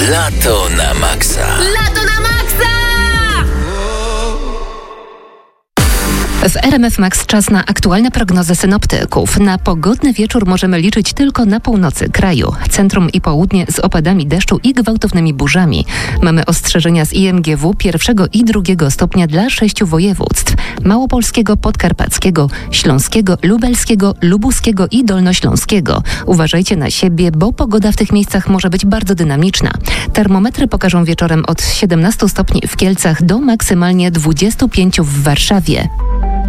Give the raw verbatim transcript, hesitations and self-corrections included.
Lato na maksa. Lato na maksa! W R M F Max czas na aktualne prognozy synoptyków. Na pogodny wieczór możemy liczyć tylko na północy kraju. Centrum i południe z opadami deszczu i gwałtownymi burzami. Mamy ostrzeżenia z I M G W pierwszego i drugiego stopnia dla sześciu województw. Małopolskiego, podkarpackiego, śląskiego, lubelskiego, lubuskiego i dolnośląskiego. Uważajcie na siebie, bo pogoda w tych miejscach może być bardzo dynamiczna. Termometry pokażą wieczorem od siedemnastu stopni w Kielcach do maksymalnie dwudziestu pięciu w Warszawie.